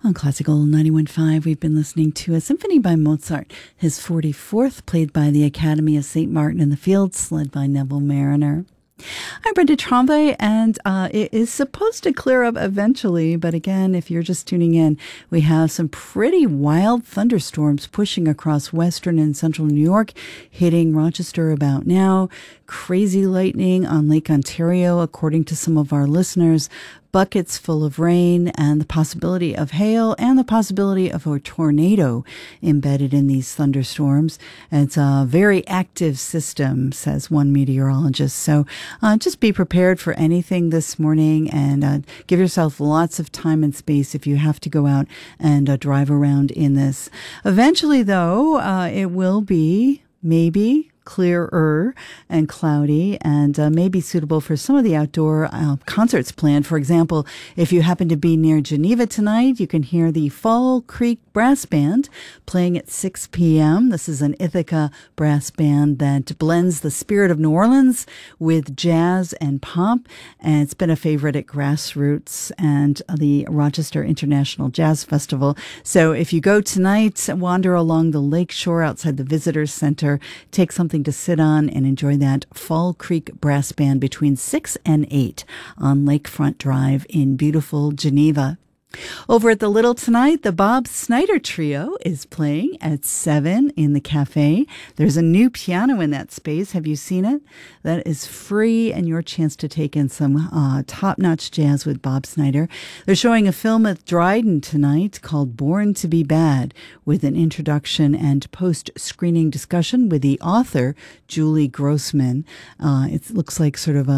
On Classical 91.5, we've been listening to a symphony by Mozart, his 44th, played by the Academy of St. Martin in the Fields, led by Neville Marriner. I'm Brenda Trombe, and it is supposed to clear up eventually, but again, if you're just tuning in, we have some pretty wild thunderstorms pushing across western and central New York, hitting Rochester about now. Crazy lightning on Lake Ontario, according to some of our listeners. Buckets full of rain and the possibility of hail and the possibility of a tornado embedded in these thunderstorms. It's a very active system, says one meteorologist. So just be prepared for anything this morning and give yourself lots of time and space if you have to go out and drive around in this. Eventually, though, it will be maybe clearer and cloudy and may be suitable for some of the outdoor concerts planned. For example, if you happen to be near Geneva tonight, you can hear the Fall Creek Brass Band playing at 6 p.m. This is an Ithaca brass band that blends the spirit of New Orleans with jazz and pop, and it's been a favorite at Grassroots and the Rochester International Jazz Festival. So if you go tonight, wander along the lake shore outside the Visitors Center, take something to sit on and enjoy that Fall Creek Brass Band between 6 and 8 on Lakefront Drive in beautiful Geneva. Over at the Little tonight, the Bob Snyder Trio is playing at 7 in the cafe. There's a new piano in that space. Have you seen it? That is free and your chance to take in some top-notch jazz with Bob Snyder. They're showing a film at Dryden tonight called Born to be Bad, with an introduction and post-screening discussion with the author, Julie Grossman. It looks like sort of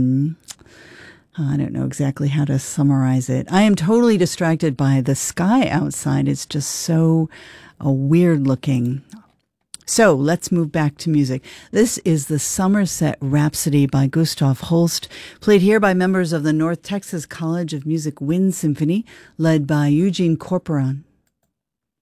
I don't know exactly how to summarize it. I am totally distracted by the sky outside. It's just so weird looking. So let's move back to music. This is the Somerset Rhapsody by Gustav Holst, played here by members of the North Texas College of Music Wind Symphony, led by Eugene Corporon.